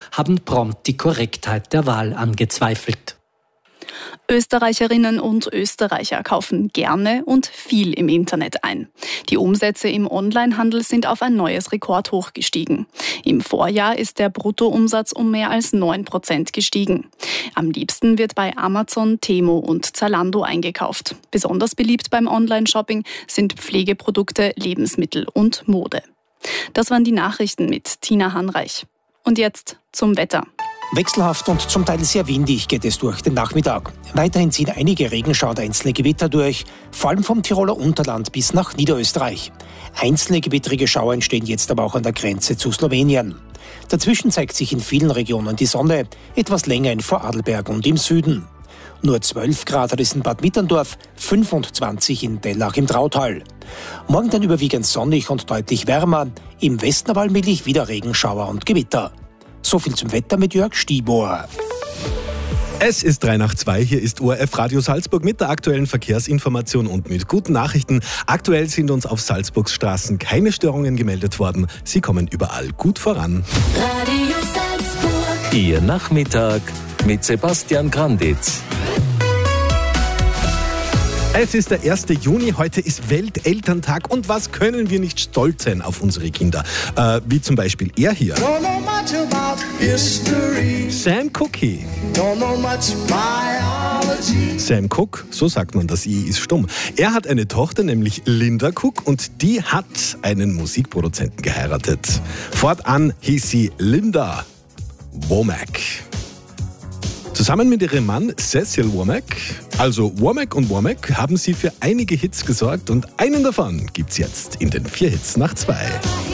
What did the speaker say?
haben prompt die Korrektheit der Wahl angezweifelt. Österreicherinnen und Österreicher kaufen gerne und viel im Internet ein. Die Umsätze im Onlinehandel sind auf ein neues Rekordhoch gestiegen. Im Vorjahr ist der Bruttoumsatz um mehr als 9% gestiegen. Am liebsten wird bei Amazon, Temu und Zalando eingekauft. Besonders beliebt beim Online-Shopping sind Pflegeprodukte, Lebensmittel und Mode. Das waren die Nachrichten mit Tina Hanreich. Und jetzt zum Wetter. Wechselhaft und zum Teil sehr windig geht es durch den Nachmittag. Weiterhin ziehen einige Regenschauer und einzelne Gewitter durch, vor allem vom Tiroler Unterland bis nach Niederösterreich. Einzelne gewittrige Schauer entstehen jetzt aber auch an der Grenze zu Slowenien. Dazwischen zeigt sich in vielen Regionen die Sonne, etwas länger in Vorarlberg und im Süden. Nur 12 Grad hat es in Bad Mitterndorf, 25 in Dellach im Trautal. Morgen dann überwiegend sonnig und deutlich wärmer, im Westen aber allmählich wieder Regenschauer und Gewitter. So viel zum Wetter mit Jörg Stieber. Es ist 3:02, hier ist ORF Radio Salzburg mit der aktuellen Verkehrsinformation und mit guten Nachrichten. Aktuell sind uns auf Salzburgs Straßen keine Störungen gemeldet worden. Sie kommen überall gut voran. Radio Salzburg. Ihr Nachmittag mit Sebastian Granditz. Es ist der 1. Juni, heute ist Weltelterntag und was können wir nicht stolz sein auf unsere Kinder? Wie zum Beispiel er hier. Sam Cooke. Sam Cooke, so sagt man, das I ist stumm. Er hat eine Tochter, nämlich Linda Cook, und die hat einen Musikproduzenten geheiratet. Fortan hieß sie Linda Womack. Zusammen mit ihrem Mann Cecil Womack, also Womack und Womack, haben sie für einige Hits gesorgt und einen davon gibt's jetzt in den 4 Hits nach 2.